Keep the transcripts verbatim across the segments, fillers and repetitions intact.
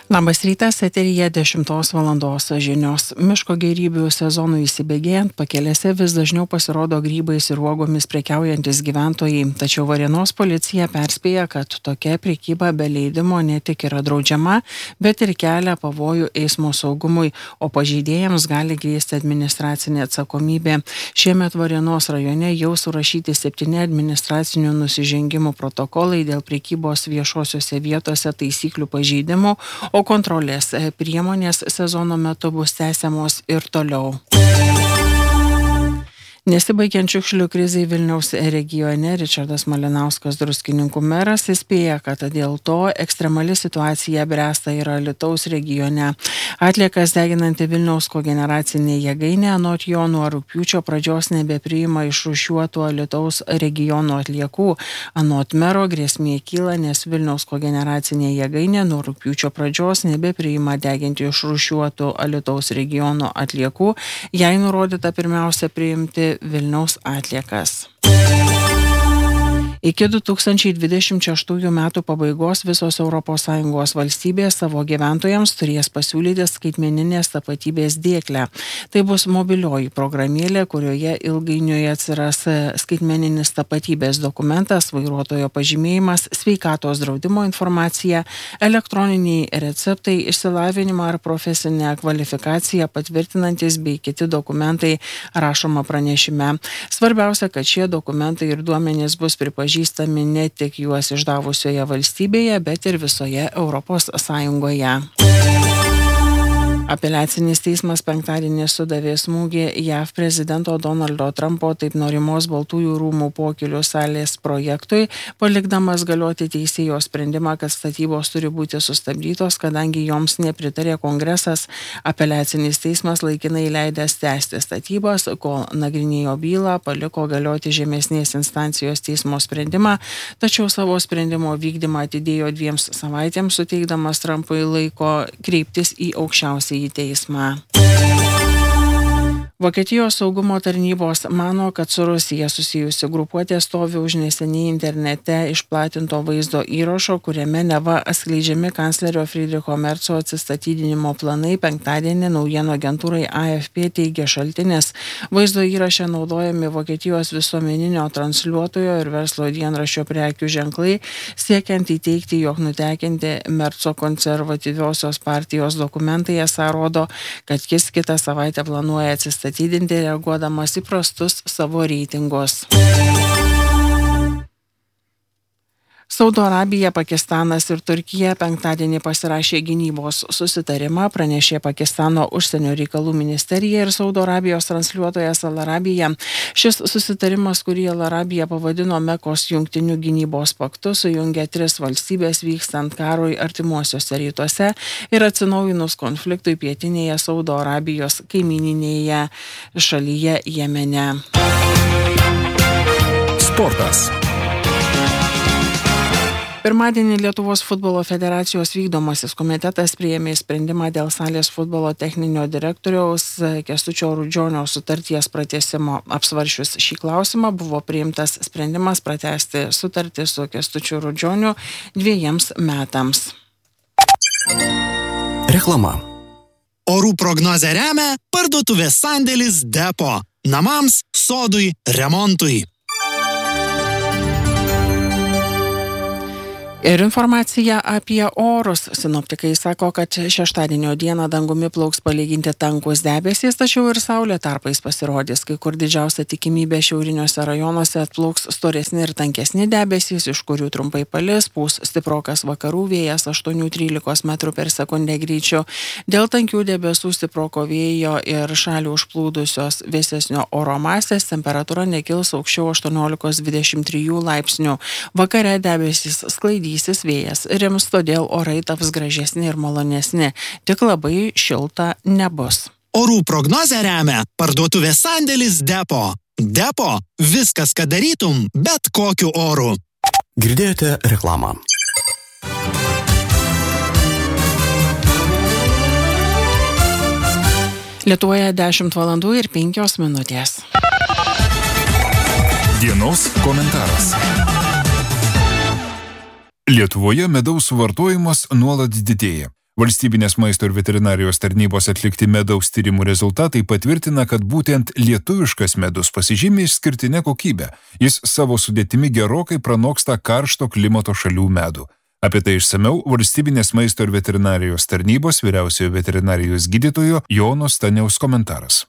Labas rytas, eteryje dešimtos valandos žinios. Miško gėrybių sezonui įsibėgėjant pakelėse vis dažniau pasirodo grybais ir uogomis prekiaujantis gyventojai. Tačiau Varėnos policija perspėja, kad tokia prekyba be leidimo ne tik yra draudžiama, bet ir kelia pavojų eismo saugumui, o pažeidėjams gali grėsti administracinė atsakomybė. Šiemet Varėnos rajone jau surašyti septyni administracinių nusižengimų protokolai dėl prekybos viešosiose vietose taisyklių pažeidimų, o kontrolės priemonės sezono metu bus tęsiamos ir toliau. Nesibaigiant šiukšlių krizei Vilniaus regione, Ričardas Malinauskas, Druskininkų meras, įspėja, kad dėl to ekstremali situacija bręsta ir Alytaus regione. Atliekas deginanti Vilniaus kogeneracinė jėgainė anot jo nuo rugpjūčio pradžios nebepriima išrūšiuotų Alytaus regiono atliekų. Anot mero grėsmė kyla, nes Vilniaus kogeneracinė jėgainė nuo rugpjūčio pradžios nebepriima deginti išrūšiuotų Alytaus regiono atliekų, jai nurodyta pirmiausia priimti Vilniaus atliekas. Iki du tūkstančiai dvidešimt šeštųjų metų pabaigos visos Europos Sąjungos valstybės savo gyventojams turės pasiūlyti skaitmeninės tapatybės dėklę. Tai bus mobilioji programėlė, kurioje ilgainiui atsiras skaitmeninis tapatybės dokumentas, vairuotojo pažymėjimas, sveikatos draudimo informacija, elektroniniai receptai, išsilavinimą ar profesinę kvalifikaciją patvirtinantis bei kiti dokumentai, rašoma pranešime. Svarbiausia, kad šie dokumentai ir duomenys bus pripažįstami ne tik juos išdavusioje valstybėje, bet ir visoje Europos Sąjungoje. Apeliacinis teismas penktadienį sudavė smūgį J A V prezidento Donaldo Trumpo taip norimos Baltųjų rūmų pokylių salės projektui, palikdamas galioti teisėjo sprendimą, kad statybos turi būti sustabdytos, kadangi joms nepritarė kongresas. Apeliacinis teismas laikinai leidęs tęsti statybas, kol nagrinėjo bylą, paliko galioti žemesnės instancijos teismo sprendimą, tačiau savo sprendimo vykdymą atidėjo dviems savaitėms, suteikdamas Trumpui laiko kreiptis į aukščiausiąjį į teismą. Vokietijos saugumo tarnybos mano, kad su Rusija susijusi grupuotė stovi už neseniai internete išplatinto vaizdo įrašo, kuriame neva atskleidžiami kanclerio Friedricho Merco atsistatydinimo planai. Penktadienį naujienų agentūrai A F P teigė šaltinis. Vaizdo įraše naudojami Vokietijos visuomeninio transliuotojo ir verslo dienraščio prekių ženklai, siekiant įteikti, jog nutekinti Merco konservatyviosios partijos dokumentai esą rodo, kad jis kitą savaitę planuoja atsistatydinti, atidinti reaguodamas į prastus savo reitingus. Saudo Arabija, Pakistanas ir Turkija penktadienį pasirašė gynybos susitarimą, pranešė Pakistano užsienio reikalų ministerija ir Saudo Arabijos transliuotojas Al Arabija. Šis susitarimas, kurį Al Arabija pavadino Mekos jungtinių gynybos paktu, sujungia tris valstybės vykstant karui artimuosiuose rytuose ir atsinaujinus konfliktui pietinėje Saudo Arabijos kaimyninėje šalyje Jemene. Sportas. Pirmadienį Lietuvos futbolo federacijos vykdomasis komitetas priėmė sprendimą dėl salės futbolo techninio direktoriaus Kęstučio Rudžionio sutarties pratęsimo. Apsvaršius šį klausimą buvo priimtas sprendimas pratęsti sutartį su Kęstučiu Rudžioniu dviejiems metams. Reklama. Orų prognozę remia parduotuvės sandėlis Depo. Namams, sodui, remontui. Ir informacija apie orus. Sinoptikai sako, kad šeštadienio dieną dangumi plauks palyginti tankus debesys, tačiau ir saulė tarpais pasirodys. Kai kur didžiausia tikimybė šiauriniuose rajonuose atplauks storesni ir tankesni debesys, iš kurių trumpai palis, pūs stiprokas vakarų vėjas aštuoni trylika metrų per sekundę greičiu. Dėl tankių debesų stiproko vėjo ir šalį užplūdusios vėsesnio oro masės temperatūra nekils aukščiau aštuoniolika dvidešimt trijų laipsnių. Vakare debesys sklaidys. Vėjas rims, todėl orai taps gražesni ir malonesni, tik labai šilta nebus. Orų prognozę remia parduotuvės sandėlis Depo. Depo – viskas, ką darytum, bet kokiu oru. Girdėjote reklamą. Lietuvoje dešimt valandų ir penkios minutės. Dienos komentaras. Lietuvoje medaus suvartojimas nuolat didėja. Valstybinės maisto ir veterinarijos tarnybos atlikti medaus tyrimų rezultatai patvirtina, kad būtent lietuviškas medus pasižymi išskirtinę kokybę. Jis savo sudėtimi gerokai pranoksta karšto klimato šalių medų. Apie tai išsamiau Valstybinės maisto ir veterinarijos tarnybos vyriausiojo veterinarijos gydytojo Jono Staniaus komentaras.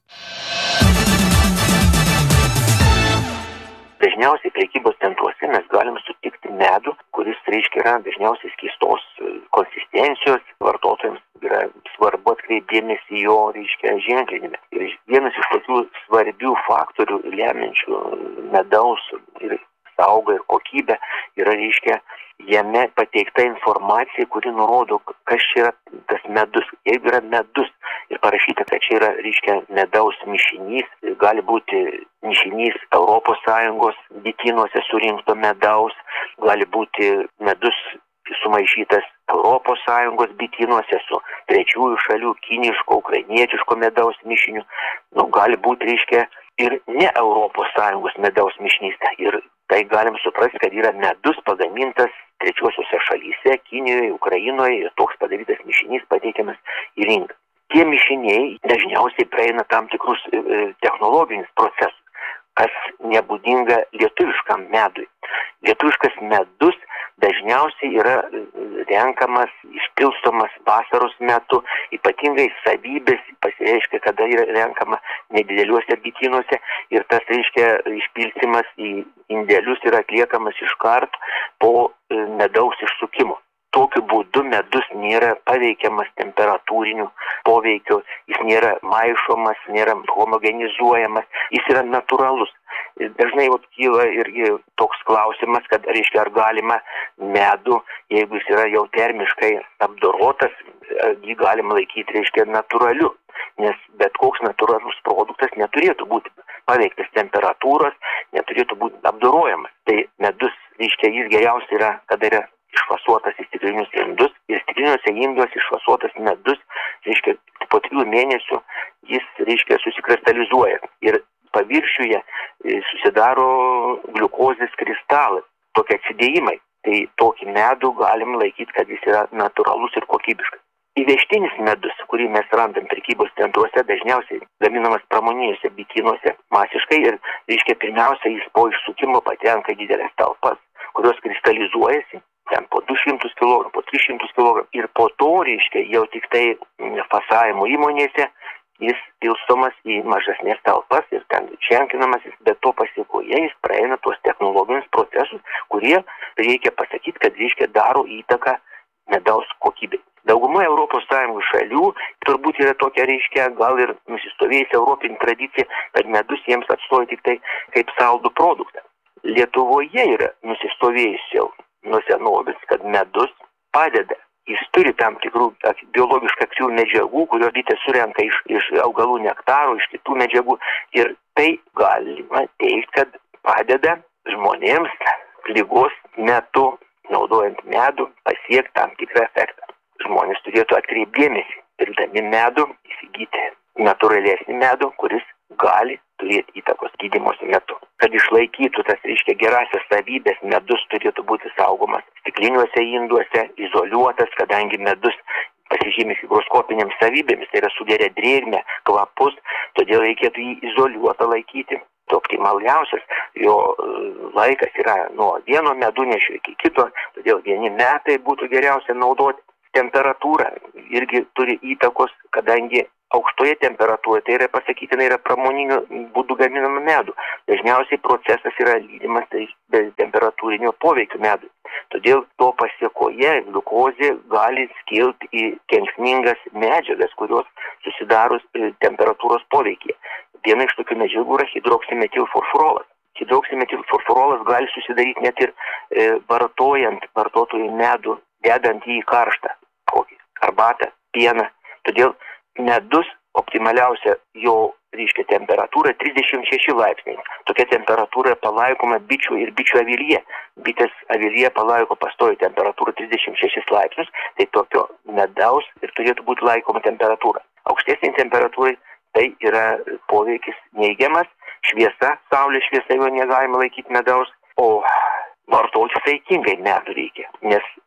Dažniausiai prekybos centruose mes galim sutikti medų, kuris, reiškia, yra dažniausiai skystos konsistencijos. Vartotojams yra svarbu atkreipti dėmesį jo, reiškia, ženklinime. Ir vienas iš tokių svarbių faktorių lemiančių medaus ir saugą ir kokybę yra, reiškia, jame pateikta informacija, kuri nurodo, kas čia yra tas medus. Jeigu yra medus ir parašyta, kad čia yra, reiškia, medaus mišinys, gali būti mišinys Europos Sąjungos bitynuose surinkto medaus, gali būti medus sumaišytas Europos Sąjungos bitynuose su trečiųjų šalių kiniško, ukrainietiško medaus mišiniu, nu, gali būti, reiškia, ir ne Europos Sąjungos medaus mišinys. Ir tai galim suprasti, kad yra medus pagamintas trečiosiuose šalyse, Kinijoje, Ukrainoje, ir toks padarytas mišinys pateikiamas į rinką. Tie mišiniai dažniausiai praeina tam tikrus e, technologinius procesus, kas nebūdinga lietuviškam medui. Lietuviškas medus dažniausiai yra renkamas, išpilstomas vasaros metu, ypatingai savybės pasireiškia, kada yra renkama nedideliuose bitynuose ir tas, reiškia, išpilstymas į indelius yra atliekamas iškart po medaus išsukimo. Tokiu būdu medus nėra paveikiamas temperatūriniu poveikiu, jis nėra maišomas, nėra homogenizuojamas, jis yra natūralus. Dažnai vat, kyla irgi toks klausimas, kad, reiškia, ar galima medų, jeigu jis yra jau termiškai apdorotas, jį galima laikyti, reiškia, natūraliu, nes bet koks natūralus produktas neturėtų būti paveiktas temperatūros, neturėtų būti apdorojamas. Tai medus, reiškia, jis geriausia yra, kada yra išfasuotas į stiklinius indus ir stikliniuose induose išfasuotas medus, reiškia, po trijų mėnesių jis, reiškia, susikristalizuoja ir paviršiuje susidaro gliukozės kristalai, tokie atsidėjimai. Tai tokį medų galim laikyti, kad jis yra natūralus ir kokybiškas. Įvežtinis medus, kurį mes randam prekybos centruose, dažniausiai gaminamas pramoniniuose bitynuose masiškai ir, reiškia, pirmiausia, jis po išsukimo patenka į didelės talpas, kurios kristalizuojasi, ten po du šimtus kilogramų, po tris šimtus kilogramų ir po to, reiškia, jau tik tai fasavimo įmonėse jis pilstomas į mažesnės talpas ir ten ženklinamas, bet to pasiekoje jis praeina tuos technologinius procesus, kurie, reikia pasakyti, kad, reiškia, daro įtaką medaus kokybei. Daugumoje Europos Sąjungos šalių turbūt yra tokia, reiškia, gal ir nusistovėjusi europinė tradicija, kad medus jiems atstoja tik tai kaip saldų produktą. Lietuvoje yra nusistovėjusi jau nuo senovės, kad medus padeda. Jis turi tam tikrų biologiškai aktyvių medžiagų, kurios bitės surenka iš, iš augalų nektaro, iš kitų medžiagų. Ir tai galima teikti, kad padeda žmonėms ligos metu, naudojant medų, pasiekti tam tikrą efektą. Žmonės turėtų atkreipti dėmesį, pirkdami medų, įsigyti natūralesnį medų, kuris gali turėti įtakos gydymosi metu. Kad išlaikytų tas, reiškia, gerasias savybės, medus turėtų būti saugomas stikliniuose induose, izoliuotas, kadangi medus pasižymi higroskopinėms savybėmis, tai yra sugeria drėgmę, kvapus, todėl reikėtų jį izoliuotą laikyti. Optimaliausias jo laikas yra nuo vieno medunešio iki kito, todėl vieni metai būtų geriausia naudoti. Temperatūra irgi turi įtakos, kadangi aukštoje temperatūroje, tai yra pasakytina, yra pramoniniu būdu gaminama medų. Dažniausiai procesas yra lydimas tai be temperatūrinio poveikio medui. Todėl to pasiekoje gliukozė gali skilti į kenksmingas medžiagas, kurios susidarus temperatūros poveikyje. Viena iš tokių medžiagų yra hidroksimetilfosforolas. Hidroksimetilfosforolas gali susidaryti net ir e, vartojant vartotojų medų, dedant jį į karštą, kokį arbatą, pieną. Todėl medus optimaliausia jo, reiškia, temperatūra trisdešimt šeši laipsniai. Tokia temperatūra palaikoma bičių ir bičių avilyje. Bitės avilyje palaiko pastovią temperatūrą trisdešimt šešis laipsnius, tai tokio medaus ir turėtų būti laikoma temperatūra. Aukštesnė temperatūrai tai yra poveikis neigiamas, šviesa, saulės šviesa jo negalima laikyti medaus, o vartoti saikingai medų reikia, nes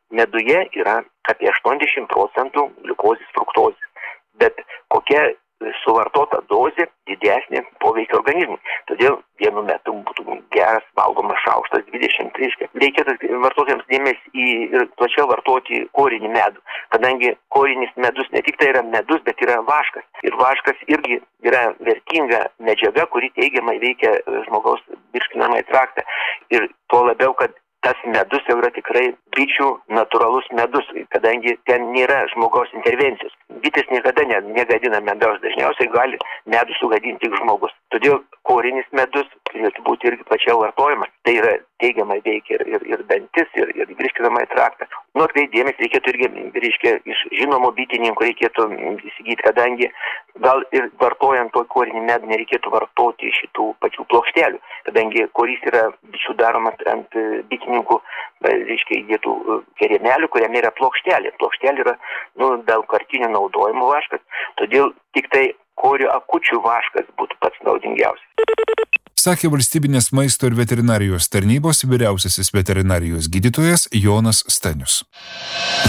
meduje yra apie aštuoniasdešimt procentų gliukozės, fruktozės. Bet kokia suvartota dozė didesnė poveikia organizmui. Todėl vienu metu būtų geras valgomas šaukštas dvidešimt tris. Reikėtų vartotojams dėmesį į ir plačiau vartoti korinį medų, kadangi korinis medus ne tik tai yra medus, bet yra vaškas. Ir vaškas irgi yra vertinga medžiaga, kuri teigiamai veikia žmogaus virškinamąjį traktą. Ir tuo labiau, kad tas medus jau yra tikrai bičių natūralus medus, kadangi ten nėra žmogaus intervencijos. Bitės niekada ne, negadina medaus, dažniausiai gali medų sugadinti tik žmogus. Todėl korinis medus turėtų būti irgi plačiau vartojamas. Tai yra teigiamai veikia ir, ir, ir dantis, ir, ir virškinamąjį traktą. Nu, tai dėmesį reikėtų irgi, reiškia, iš žinomų bitininkų reikėtų įsigyti, kadangi gal ir vartojant to korinį medų nereikėtų vartoti šitų pačių plokštelių, kadangi korys yra bičių daromas ant bitininkų, reiškia, įdėtų keremelių, kuriame yra plokštelė. Plokštelė yra, nu, daugkartinio naudojimo vaškas, todėl tik tai korio akučių vaškas būtų pats naudingiausias. Sakė valstybinės maisto ir veterinarijos tarnybos vyriausiasis veterinarijos gydytojas Jonas Stanius.